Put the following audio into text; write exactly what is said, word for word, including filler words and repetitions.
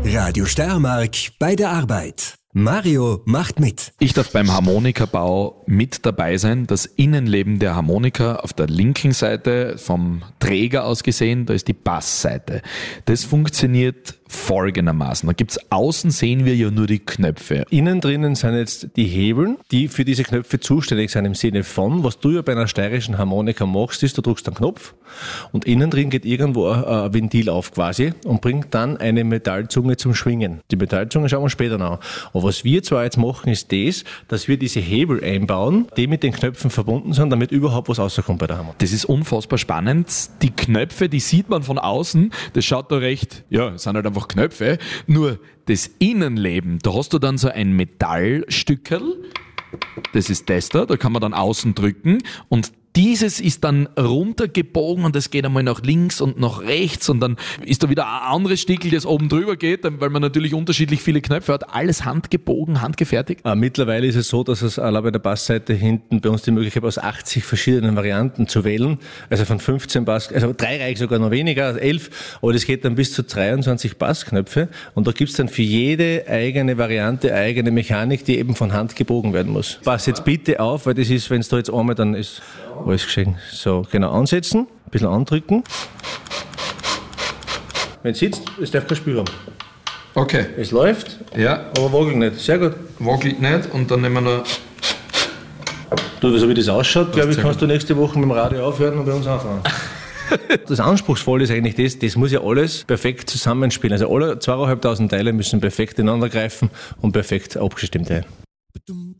Radio Steiermark bei der Arbeit. Mario macht mit. Ich darf beim Harmonikabau mit dabei sein. Das Innenleben der Harmonika auf der linken Seite vom Träger aus gesehen, da ist die Bassseite. Das funktioniert folgendermaßen. Da gibt's außen, sehen wir ja nur die Knöpfe. Innen drinnen sind jetzt die Hebeln, die für diese Knöpfe zuständig sind im Sinne von, was du ja bei einer steirischen Harmonika machst, ist, du drückst einen Knopf und innen drin geht irgendwo ein, ein Ventil auf quasi und bringt dann eine Metallzunge zum Schwingen. Die Metallzunge schauen wir später noch an. Aber was wir zwar jetzt machen, ist das, dass wir diese Hebel einbauen, die mit den Knöpfen verbunden sind, damit überhaupt was rauskommt bei der Harmonika. Das ist unfassbar spannend. Die Knöpfe, die sieht man von außen, das schaut da recht, ja, es sind halt einfach Knöpfe, nur das Innenleben, da hast du dann so ein Metallstückerl, das ist das da, da kann man dann außen drücken und dieses ist dann runtergebogen und es geht einmal nach links und nach rechts und dann ist da wieder ein anderes Stickel, das oben drüber geht, weil man natürlich unterschiedlich viele Knöpfe hat. Alles handgebogen, handgefertigt. Äh, mittlerweile ist es so, dass es allein bei der Bassseite hinten bei uns die Möglichkeit aus achtzig verschiedenen Varianten zu wählen. Also von fünfzehn Bass, also drei reicht sogar noch weniger, elf, aber das geht dann bis zu dreiundzwanzig Bassknöpfe und da gibt's dann für jede eigene Variante eigene Mechanik, die eben von Hand gebogen werden muss. Pass jetzt bitte auf, weil das ist, wenn es da jetzt einmal dann ist, alles geschehen. So, genau, ansetzen, ein bisschen andrücken. Wenn es sitzt, es darf kein Spiel haben. Okay. Es läuft, Ja, aber wackelt nicht. Sehr gut. wackelt nicht und dann nehmen wir noch... Du, so wie das ausschaut, glaube ich, kannst du nächste Woche mit dem Radio aufhören und bei uns anfangen. Das Anspruchsvolle ist eigentlich das, das muss ja alles perfekt zusammenspielen. Also alle zweieinhalbtausend Teile müssen perfekt ineinander greifen und perfekt abgestimmt sein.